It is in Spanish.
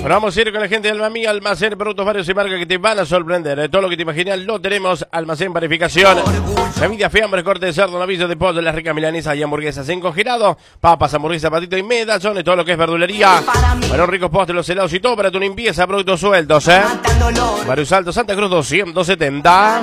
Bueno, vamos a ir con la gente de Almamí, almacén, productos varios y marcas que te van a sorprender. Todo lo que te imaginas lo tenemos. Almacén, panificación, semillas, fiambres, corte de cerdo, novillos de pollo, las ricas milanesas y hamburguesas en congelado, papas, hamburguesas, patitas y medallones, todo lo que es verdulería. Bueno, ricos postres, los helados y todo para tu limpieza, productos sueltos, Barrios Altos, Santa Cruz 270.